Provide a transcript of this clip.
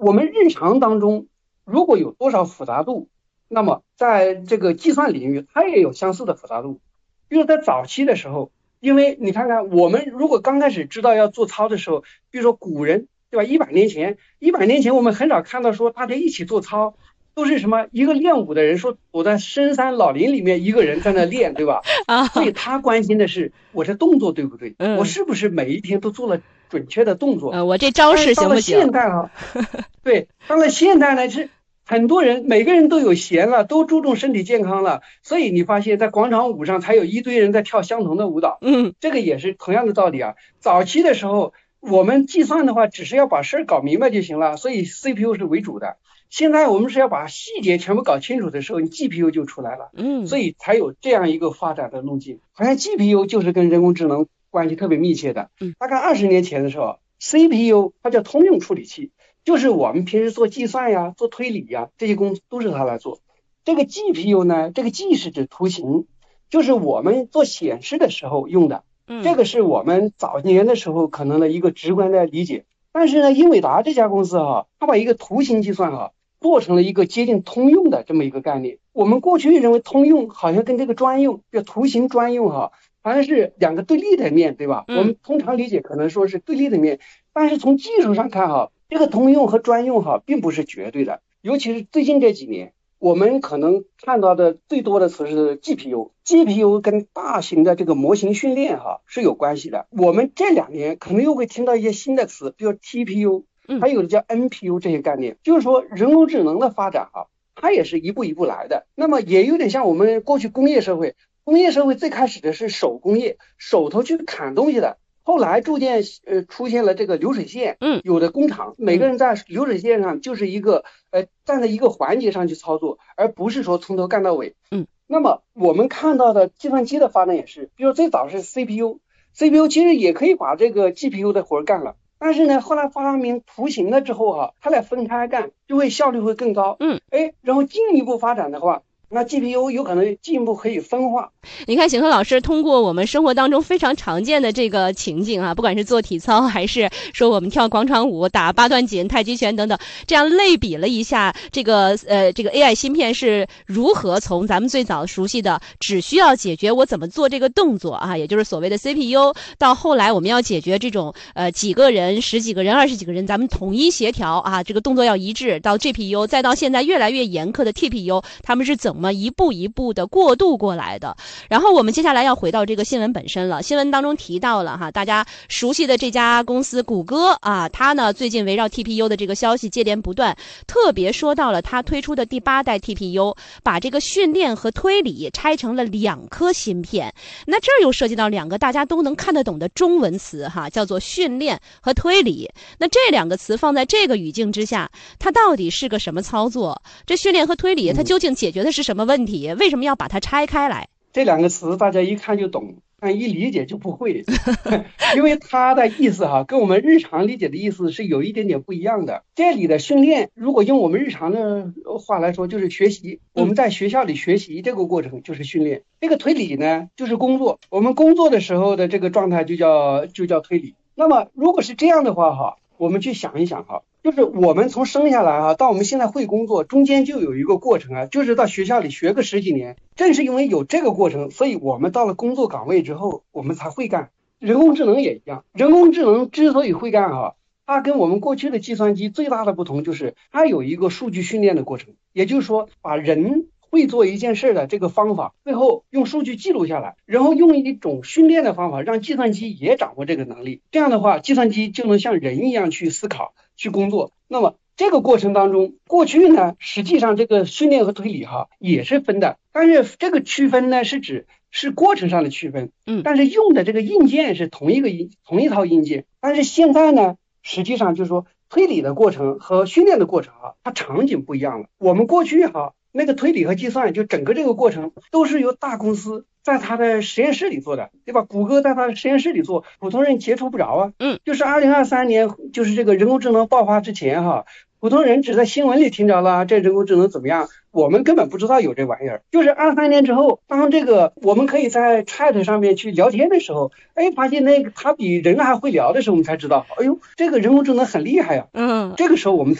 我们日常当中如果有多少复杂度，那么在这个计算领域它也有相似的复杂度。比如在早期的时候，因为你看看我们如果刚开始知道要做操的时候，比如说古人对吧，100年前我们很少看到说大家一起做操，都是什么一个练武的人说躲在深山老林里面一个人在那练，对吧？所以他关心的是我这动作对不对，我是不是每一天都做了准确的动作， 我这招式行不行？ 到了现代啊，对，到了现代呢是很多人每个人都有闲了，都注重身体健康了，所以你发现在广场舞上才有一堆人在跳相同的舞蹈。这个也是同样的道理啊。早期的时候我们计算的话只是要把事儿搞明白就行了，所以 CPU 是为主的。现在我们是要把细节全部搞清楚的时候，你 GPU 就出来了。所以才有这样一个发展的路径。好像 GPU 就是跟人工智能关系特别密切的。大概20年前的时候 CPU 它叫通用处理器，就是我们平时做计算呀做推理呀这些工作都是它来做。这个 GPU 呢，这个 G 是指图形，就是我们做显示的时候用的。这个是我们早年的时候可能的一个直观的理解。但是呢，英伟达这家公司它把一个图形计算做成了一个接近通用的这么一个概念。我们过去认为通用好像跟这个专用叫图形专用好像是两个对立的面，对吧？我们通常理解可能说是对立的面，但是从技术上看这个通用和专用并不是绝对的。尤其是最近这几年我们可能看到的最多的词是 GPU 跟大型的这个模型训练是有关系的。我们这2年可能又会听到一些新的词，比如 TPU，还有的叫 NPU 这些概念，就是说人工智能的发展它也是一步一步来的。那么也有点像我们过去工业社会最开始的是手工业，手头去砍东西的，后来逐渐出现了这个流水线，有的工厂每个人在流水线上就是一个站在一个环节上去操作，而不是说从头干到尾。那么我们看到的计算机的发展也是，比如最早是 CPU 其实也可以把这个 GPU 的活干了，但是呢后来发明图形了之后它俩分开干就会效率会更高。然后进一步发展的话，那 GPU 有可能进一步可以分化。 你看邢和老师通过我们生活当中非常常见的这个情景不管是做体操还是说我们跳广场舞打8段锦太极拳等等，这样类比了一下这个AI 芯片是如何从咱们最早熟悉的只需要解决我怎么做这个动作也就是所谓的 CPU， 到后来我们要解决这种几个人10几个人20几个人咱们统一协调这个动作要一致，到 GPU， 再到现在越来越严苛的 TPU， 他们是怎么一步一步的过渡过来的。然后我们接下来要回到这个新闻本身了。新闻当中提到了大家熟悉的这家公司谷歌它呢最近围绕 TPU 的这个消息接连不断，特别说到了它推出的第8代 TPU， 把这个训练和推理拆成了2颗芯片。那这儿又涉及到2个大家都能看得懂的中文词叫做训练和推理。那这2个词放在这个语境之下，它到底是个什么操作？这训练和推理它究竟解决的是什么问题？为什么要把它拆开来？ 这2个词大家一看就懂，但一理解就不会因为它的意思跟我们日常理解的意思是有一点点不一样的。这里的训练如果用我们日常的话来说就是学习，我们在学校里学习这个过程就是训练。这个推理呢就是工作，我们工作的时候的这个状态就叫推理。那么如果是这样的话我们去想一想就是我们从生下来到我们现在会工作，中间就有一个过程就是到学校里学个10几年。正是因为有这个过程，所以我们到了工作岗位之后我们才会干。人工智能也一样，人工智能之所以会干它跟我们过去的计算机最大的不同就是它有一个数据训练的过程，也就是说把人会做一件事的这个方法最后用数据记录下来，然后用一种训练的方法让计算机也掌握这个能力，这样的话计算机就能像人一样去思考去工作。那么这个过程当中，过去呢实际上这个训练和推理也是分的，但是这个区分呢是指是过程上的区分，但是用的这个硬件是同一套硬件。但是现在呢实际上就是说推理的过程和训练的过程它场景不一样了。我们过去那个推理和计算就整个这个过程都是由大公司在他的实验室里做的，对吧？谷歌在他的实验室里做，普通人接触不着就是2023年就是这个人工智能爆发之前普通人只在新闻里听着了这人工智能怎么样，我们根本不知道有这玩意儿。就是23年之后，当这个我们可以在 chat 上面去聊天的时候，发现那个他比人还会聊的时候，我们才知道，哎呦，这个人工智能很厉害呀。这个时候我们才